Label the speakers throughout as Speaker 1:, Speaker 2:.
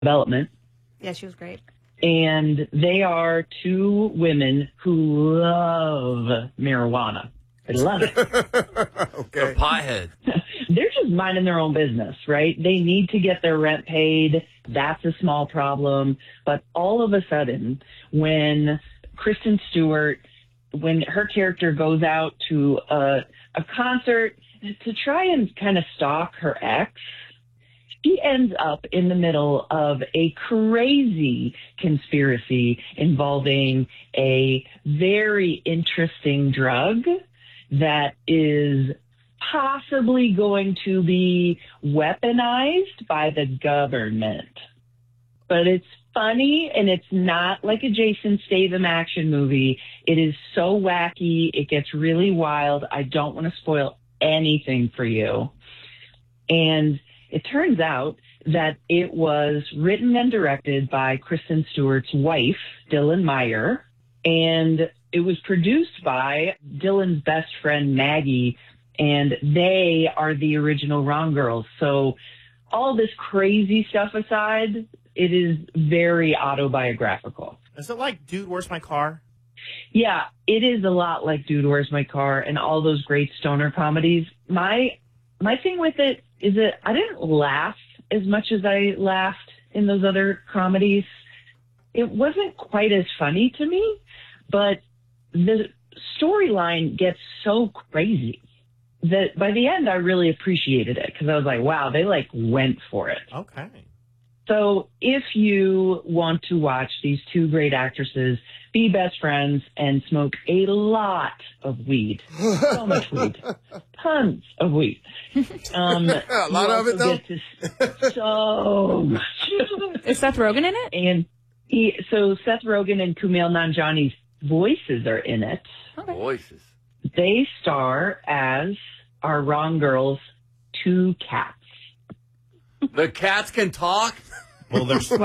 Speaker 1: Development.
Speaker 2: Yeah, she was great.
Speaker 1: And they are two women who love marijuana. They love it.
Speaker 3: Okay.
Speaker 4: The pothead.
Speaker 1: They're just minding their own business, right? They need to get their rent paid. That's a small problem. But all of a sudden, when Kristen Stewart, when her character goes out to a concert to try and kind of stalk her ex, she ends up in the middle of a crazy conspiracy involving a very interesting drug that is possibly going to be weaponized by the government. But it's funny, and it's not like a Jason Statham action movie. It is so wacky. It gets really wild. I don't want to spoil anything for you. And it turns out that it was written and directed by Kristen Stewart's wife, Dylan Meyer, and it was produced by Dylan's best friend, Maggie, and they are the original Wrong Girls. So all this crazy stuff aside, it is very autobiographical.
Speaker 3: Is it like Dude, Where's My Car?
Speaker 1: Yeah, it is a lot like Dude, Where's My Car and all those great stoner comedies. My thing with it is that I didn't laugh as much as I laughed in those other comedies. It wasn't quite as funny to me, but the storyline gets so crazy that by the end I really appreciated it because I was like, wow, they went for it.
Speaker 3: Okay.
Speaker 1: So if you want to watch these two great actresses be best friends and smoke a lot of weed, so much weed, tons of weed.
Speaker 5: A lot of it, though?
Speaker 1: So much.
Speaker 2: Is Seth Rogen in it?
Speaker 1: And so Seth Rogen and Kumail Nanjiani's voices are in it.
Speaker 2: Okay.
Speaker 4: Voices.
Speaker 1: They star as our Wrong Girls, two cats.
Speaker 4: The cats can talk?
Speaker 3: Well, they're strong.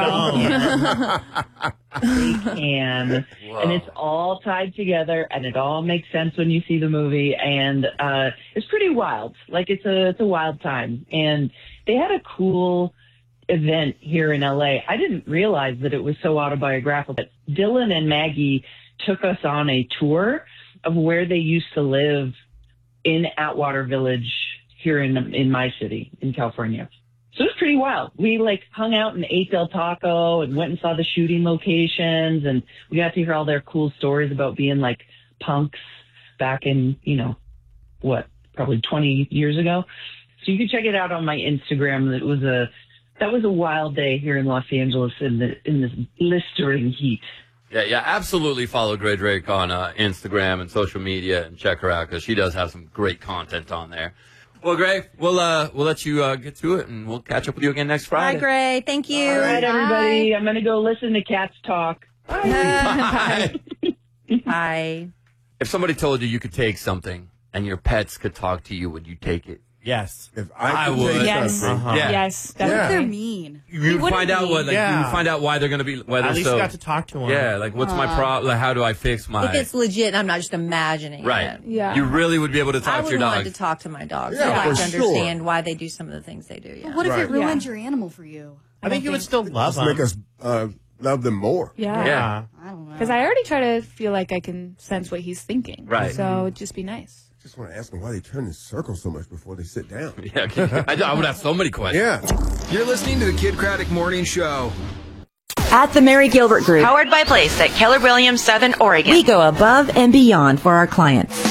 Speaker 1: They can.
Speaker 4: Whoa.
Speaker 1: And it's all tied together, and it all makes sense when you see the movie. And it's pretty wild. It's a wild time. And they had a cool event here in LA. I didn't realize that it was so autobiographical. But Dylan and Maggie took us on a tour of where they used to live in Atwater Village here in my city, in California. So it was pretty wild. We hung out and ate Del Taco and went and saw the shooting locations, and we got to hear all their cool stories about being punks back in, probably 20 years ago. So you can check it out on my Instagram. That was a wild day here in Los Angeles in this blistering heat.
Speaker 4: Yeah, absolutely follow Grey Drake on Instagram and social media and check her out because she does have some great content on there. Well, Gray, we'll let you get to it, and we'll catch up with you again next Friday.
Speaker 2: Bye, Gray. Thank you.
Speaker 1: All right, everybody.
Speaker 2: Bye.
Speaker 1: I'm going to go listen to cats talk.
Speaker 4: Bye.
Speaker 2: Bye.
Speaker 4: If somebody told you could take something and your pets could talk to you, would you take it?
Speaker 3: Yes.
Speaker 5: If I could
Speaker 4: would.
Speaker 5: take
Speaker 2: Yes.
Speaker 5: something,
Speaker 4: Yeah.
Speaker 2: Yes.
Speaker 5: Yeah.
Speaker 2: Definitely.
Speaker 6: They're mean.
Speaker 4: You
Speaker 2: wouldn't
Speaker 4: find out
Speaker 2: be.
Speaker 4: what,
Speaker 3: Yeah.
Speaker 4: you find out why they're going to be, why they're
Speaker 3: At least
Speaker 4: so.
Speaker 3: you got to talk to them.
Speaker 4: Yeah, what's my problem? How do I fix my?
Speaker 6: If it's legit, I'm not just imagining
Speaker 4: Right.
Speaker 6: it.
Speaker 2: Yeah.
Speaker 4: You really would be able to
Speaker 6: I
Speaker 4: talk to
Speaker 6: would
Speaker 4: your
Speaker 6: want
Speaker 4: dog.
Speaker 6: to talk to my dogs.
Speaker 5: Yeah,
Speaker 6: I like
Speaker 5: for
Speaker 6: to
Speaker 5: sure.
Speaker 6: understand why they do some of the things they do. Yeah.
Speaker 7: What if it
Speaker 5: Right.
Speaker 7: ruins
Speaker 2: Yeah.
Speaker 7: your animal for you?
Speaker 3: I think you would still love
Speaker 5: just
Speaker 3: them.
Speaker 5: make us love them more.
Speaker 2: Yeah.
Speaker 4: Yeah.
Speaker 7: I don't know.
Speaker 2: Because I already try to feel like I can sense what he's thinking.
Speaker 4: Right.
Speaker 2: So it'd just be nice.
Speaker 5: I just want to ask them why they turn in circles so much before they sit down.
Speaker 4: Yeah, I would have so many questions.
Speaker 5: Yeah.
Speaker 8: You're listening to the Kid Craddock Morning Show.
Speaker 9: At the Mary Gilbert Group,
Speaker 10: Powered by Place at Keller Williams, Southern Oregon.
Speaker 9: we go above and beyond for our clients.